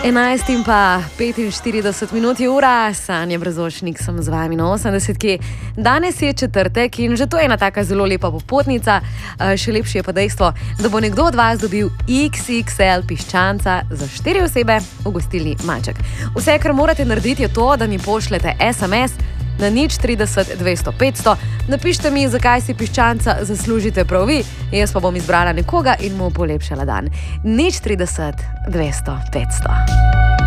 11 in pa 45 minut je ura, Sanja Brazošnik sem z vami na 80. Danes je četrtek in že to je ena taka zelo lepa popotnica. Še lepše je pa dejstvo, da bo nekdo od vas dobil XXL piščanca za 4 osebe v gostilni Maček. Vse, kar morate narediti, je to, da mi pošljete SMS na 030 200 500. Napišite mi, zakaj si piščanca zaslužite prav vi, jaz pa bom izbrala nekoga in mu polepšala dan. 030 200 500.